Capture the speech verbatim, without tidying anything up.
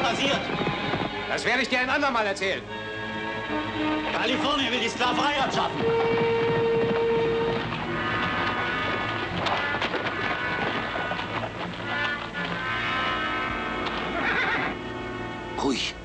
passiert? Das werde ich dir ein andermal erzählen. Kalifornien will die Sklaverei abschaffen. Ruhig.